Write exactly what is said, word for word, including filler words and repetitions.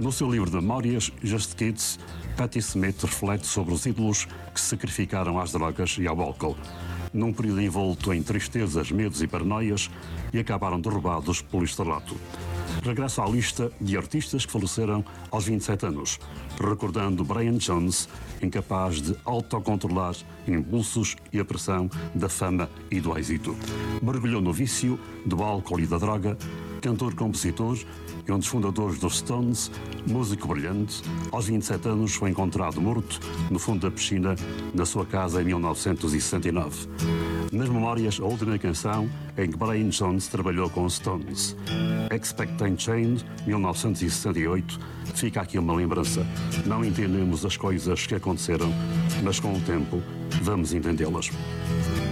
No seu livro de memórias, Just Kids, Patti Smith reflete sobre os ídolos que se sacrificaram às drogas e ao álcool, num período envolto em tristezas, medos e paranoias, e acabaram derrubados pelo estrelato. Regressa à lista de artistas que faleceram aos vinte e sete anos, recordando Brian Jones, incapaz de autocontrolar impulsos e a pressão da fama e do êxito. Mergulhou no vício do álcool e da droga, cantor-compositor e um dos fundadores dos Stones, músico brilhante, aos vinte e sete anos foi encontrado morto no fundo da piscina da sua casa em mil novecentos e sessenta e nove. Nas memórias, a última canção em que Brian Jones trabalhou com os Stones, Expectant Change, mil novecentos e sessenta e oito, fica aqui uma lembrança. Não entendemos as coisas que aconteceram, mas com o tempo vamos entendê-las.